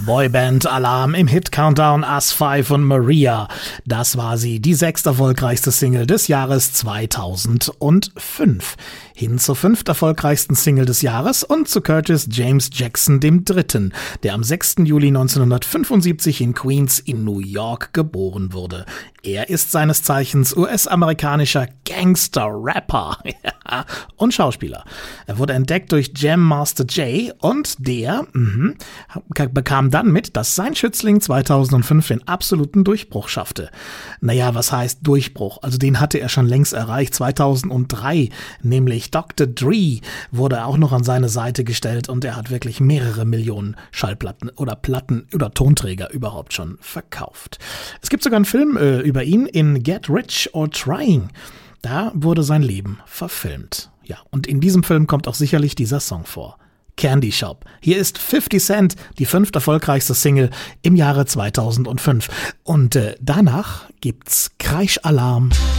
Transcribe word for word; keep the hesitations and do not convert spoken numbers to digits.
Boyband-Alarm im Hit-Countdown Us five und Maria. Das war sie, die sechsterfolgreichste Single des Jahres zweitausendfünf. Hin zur fünfterfolgreichsten Single des Jahres und zu Curtis James Jackson dem Dritten, der am sechsten Juli neunzehnhundertfünfundsiebzig in Queens in New York geboren wurde. Er ist seines Zeichens U S-amerikanischer Gangster-Rapper und Schauspieler. Er wurde entdeckt durch Jam Master Jay und der mh, bekam dann mit, dass sein Schützling zweitausendfünf den absoluten Durchbruch schaffte. Naja, was heißt Durchbruch? Also den hatte er schon längst erreicht. zweitausenddrei, nämlich Doktor Dre, wurde auch noch an seine Seite gestellt und er hat wirklich mehrere Millionen Schallplatten oder Platten oder Tonträger überhaupt schon verkauft. Es gibt sogar einen Film äh, über ihn in Get Rich or Trying. Da wurde sein Leben verfilmt. Ja, und in diesem Film kommt auch sicherlich dieser Song vor. Candy Shop. Hier ist fifty Cent, die fünfterfolgreichste Single im Jahre zweitausendfünf. Und äh, danach gibt's Kreischalarm.